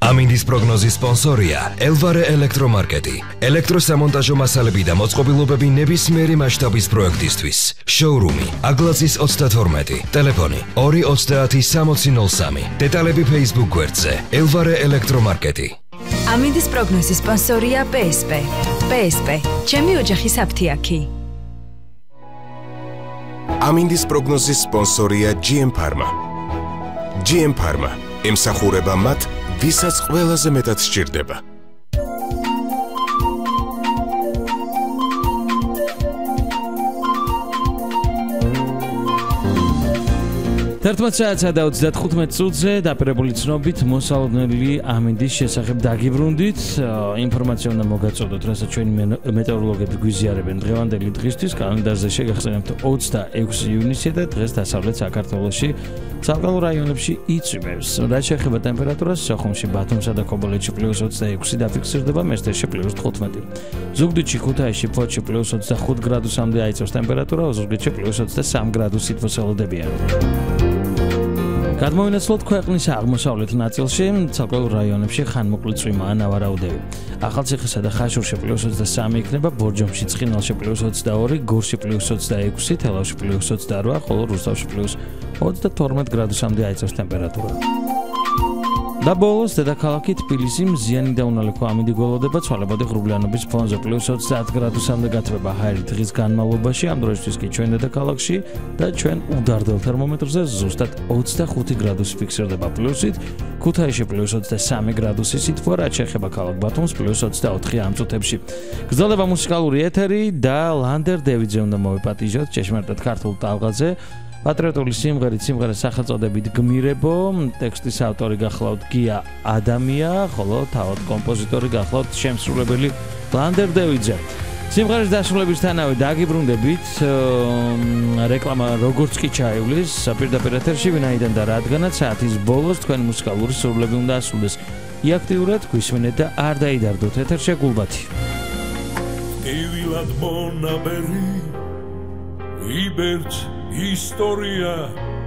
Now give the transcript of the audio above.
ამინდის პროგნოზის სპონსორია ელვარე ელექტრომარკეტი. ელექტროსამონტაჟო მასალები და მოწყობილობები ნებისმიერი მასშტაბის პროექტისთვის. შოურუმი აგლაძის 32, ტელეფონი 230 დეტალები Facebook გვერდზე ელვარე ელექტრომარკეტი. ამინდის პროგნოზის სპონსორია PSP. PSP, ჩემი ოჯახის აფთიაქი. ამინდის პროგნოზის სპონსორია GM Pharma. GM Pharma ემსახურება მათ, ვისაც ყველაზე მეტად სჭირდება. საათსა და 35 წუთზე დაპირებული ცნობით მოსალოდნელი ამინდის შესახებ დაგიბრუნდით. ინფორმაცია უნდა მოგაწოდოთ, რასაც ჩვენი მეტეოროლოგები გვიზიარებენ დღევანდელი დღისთვის. კალენდარზე შეგახსენებთ 26 ივნისი და დღეს დასავლეთ საქართველოში ცალკეულ რაიონებში იწვიმებს. რაც შეეხება ტემპერატურას, სოხუმში, ბათუმსა და ქობოლეთში +26 დაფიქსირდება, მესტერში +15. ზუგდიდში, ქუთაისში, ფოთში +25 გრადუსამდე აიწევს ტემპერატურა, ოზურგეთში +23 გრადუსით მოსალოდებიან. გადმოვინაცვლოთ ქვეყნის აღმოსავლეთ ნაწილში, ცალკეულ რაიონებში ხანმოკლე წვიმა ან ნავარაუდები. ახალციხესა და ხაშურში +23 იქნება, ბორჯომში, ცხინვალში +22, გორში +26, თელავში +28, ხოლო რუსთავში +22 გრადუსამდე აიწევს ტემპერატურა. და ბოლოს დედაქალაქი თბილისი მზიანი და უნალექო ამინდი გველოდება, ცვალებადი ღრუბლიანობის ფონზე +30 გრადუსამდე გათბება ჰაერი დღის განმავლობაში. ამ დროისთვის კი ჩვენ დედაქალაქში და ჩვენ უდარდელ თერმომეტრზე ზუსტად 25 გრადუსი ფიქსირდება პლუსით, ქუთაისში +23 გრადუსი სითბო, რაც შეეხება ქალაქ ბათუმს +24 ამ წუთებში. გრძელდება მუსიკალური ეთერი და ლანდერ დევიძე უნდა მოვეპატიჟოთ ჭეშმარიტად ქართულ ტალღაზე. პატრიოტული სიმღერის სახელწოდებით გმირებო, ტექსტის ავტორი გახლავთ გია ადამია, ხოლო თავად კომპოზიტორი გახლავთ შემსრულებელი ლანდერ დევიძე. სიმღერის დასრულებისთანავე დაგიბრუნდებით, რეკლამა როგორც კი ჩაივლის, პირდაპირ ეთერში ვინაიდან და რადგანაც საათის ბოლოს თქვენი მუსიკალური სურვილები უნდა ასრულდეს. იაქტიურად გვისმენეთ და არ დაიდარდოთ, ეთერშია გულბათი. დილად მონაბერი იბერთ ისტორია